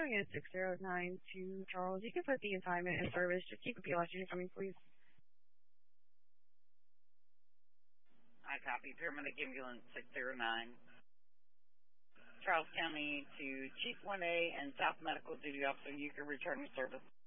showing is 6092 Charles. You can put the assignment in service. Just keep a PLS unit coming, please. I copy. Paramedic Ambulance 609. Charles County to Chief 1A and South Medical Duty Officer. You can return to service.